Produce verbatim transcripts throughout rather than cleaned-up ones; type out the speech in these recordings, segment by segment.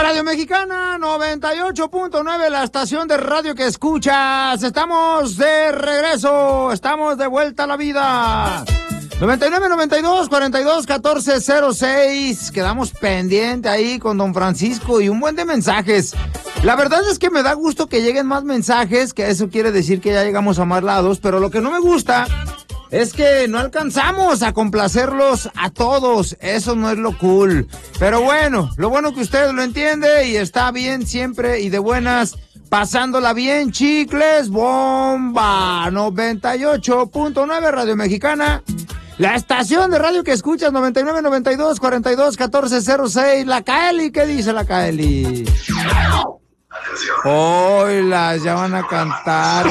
Radio Mexicana noventa y ocho punto nueve, la estación de radio que escuchas. Estamos de regreso, estamos de vuelta a la vida. noventa y nueve, noventa y dos, cuarenta y dos, catorce, cero seis. Quedamos pendiente ahí con don Francisco y un buen de mensajes. La verdad es que me da gusto que lleguen más mensajes, que eso quiere decir que ya llegamos a más lados, pero lo que no me gusta es que no alcanzamos a complacerlos a todos. Eso no es lo cool. Pero bueno, lo bueno que usted lo entiende y está bien siempre y de buenas, pasándola bien, chicles, bomba. noventa y ocho punto nueve Radio Mexicana. La estación de radio que escuchas, noventa y nueve, noventa y dos, cuarenta y dos, catorce, cero seis. La Kaeli, ¿qué dice la Kaeli? Hoy las ya van a cantar.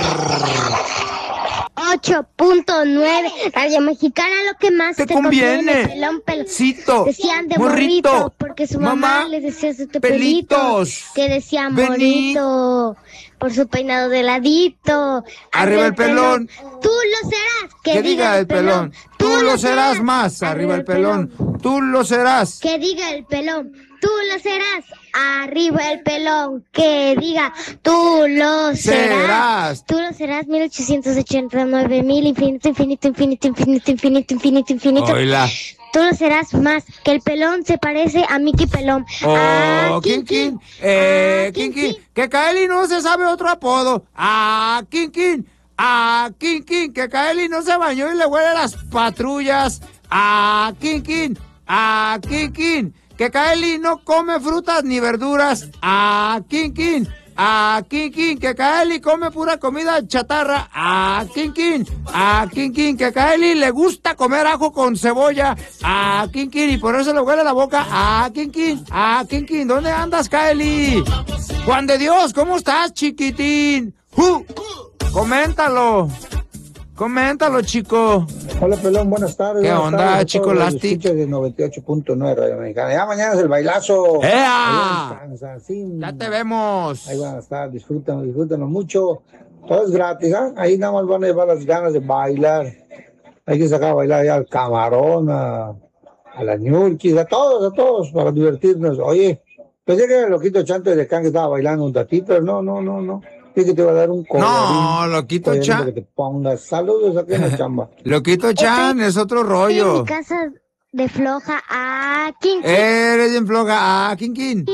ocho punto nueve Radio Mexicana, lo que más te, te conviene. conviene. Pelón, pelón. Cito, decían de morrito, morrito, porque su mamá, mamá les decía su pelitos, que decía morrito, por su peinado de ladito. Arriba el pelón. pelón. Tú lo serás, que, que diga, diga el pelón. pelón. Tú, Tú lo serás, serás más, arriba el pelón. pelón. Tú lo serás. Que diga el pelón. Tú lo serás, arriba el pelón, que diga, tú lo serás. serás. Tú lo serás, mil ochocientos ochenta y nueve mil, infinito, infinito, infinito, infinito, infinito, infinito, infinito. Oila. Tú lo serás más, que el pelón se parece a Mickey Pelón. Oh, ah, Kin Kin, eh, Kin Kin, que Kaeli no se sabe otro apodo. Ah, Kin Kin, ah, Kin Kin, que Kaeli no se bañó y le huele las patrullas. Ah, Kin Kin, ah, Kin Kin. Que Kaeli no come frutas ni verduras. A Kin Kin, a Kin Kin. Que Kaeli come pura comida chatarra. A Kin Kin, a Kin Kin. Que Kaeli le gusta comer ajo con cebolla. A Kin Kin, y por eso le huele la boca. A Kin Kin, a Kin Kin. ¿Dónde andas, Kaeli? Juan de Dios, ¿cómo estás, chiquitín? ¡Uh! Coméntalo. Coméntalo, chico. Hola, pelón, buenas tardes. ¿Qué buenas onda, tardes, chico Lastic? De noventa y ocho punto nueve Radio Mexicana. Ya mañana es el bailazo. ¡Ea! Ya te vemos. Ahí van a estar, disfrútenlo, disfrútenlo mucho. Todo es gratis, ¿ah? ¿eh? Ahí nada más van a llevar las ganas de bailar. Hay que sacar a bailar ya al camarón, a, a la ñulquis, a todos, a todos, para divertirnos. Oye, pensé que era el loquito Chante de Can que estaba bailando un ratito, pero no, no, no, no. Es que te va a dar un colorín. No, Loquito Chan. Que te pongas. Saludos aquí en la chamba. Loquito Chan es otro rollo. En mi casa de floja a Kin Kin. Eres bien floja a Kin Kin.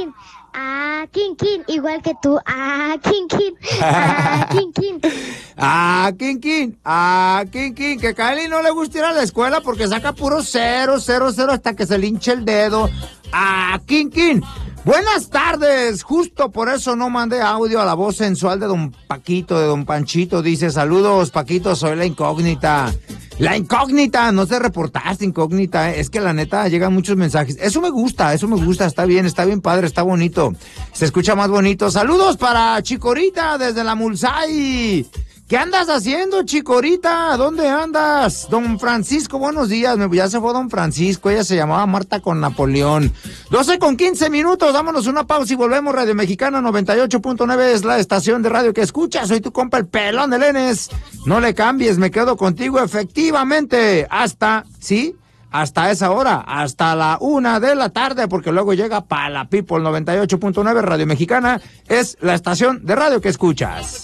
A Kin Kin, igual que tú. A Kin Kin. A Kin Kin. A Kin Kin. A Kin Kin. Que Kaeli no le gusta ir a la escuela porque saca puro cero, cero, cero hasta que se le hinche el dedo. A Kin Kin. Buenas tardes, justo por eso no mandé audio a la voz sensual de don Paquito, de don Panchito. Dice, saludos Paquito, soy la incógnita. La incógnita, no te reportaste incógnita, ¿eh? Es que la neta llegan muchos mensajes. Eso me gusta, eso me gusta, está bien, está bien padre, está bonito. Se escucha más bonito. Saludos para Chicorita desde la Mulsay. ¿Qué andas haciendo, Chicorita? ¿Dónde andas? Don Francisco, buenos días. Ya se fue don Francisco. Ella se llamaba Marta con Napoleón. doce con quince minutos. Dámonos una pausa y volvemos. Radio Mexicana noventa y ocho punto nueve es la estación de radio que escuchas. Soy tu compa el pelón de Lenes. No le cambies, me quedo contigo efectivamente. Hasta, ¿sí? Hasta esa hora, hasta la una de la tarde, porque luego llega para la People noventa y ocho punto nueve. Radio Mexicana es la estación de radio que escuchas.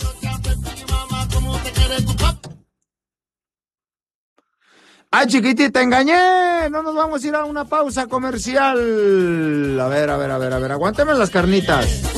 ¡Ay, chiquitita, te engañé! No nos vamos a ir a una pausa comercial. A ver, a ver, a ver, a ver, aguántame las carnitas.